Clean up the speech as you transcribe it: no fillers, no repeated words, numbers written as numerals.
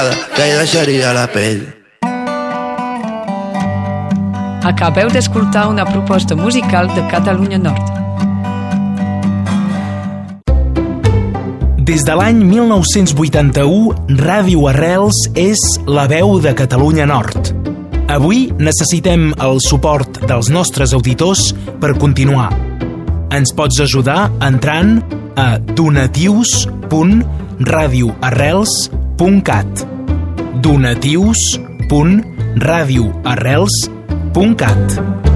que deixaria la pell. Acabeu d'escoltar una proposta musical de Catalunya Nord. Des de l'any 1981, Ràdio Arrels és la veu de Catalunya Nord. Avui necessitem el suport dels nostres auditors per continuar. Ens pots ajudar entrant a donatius.radioarrels.cat donatius.radioarrels.cat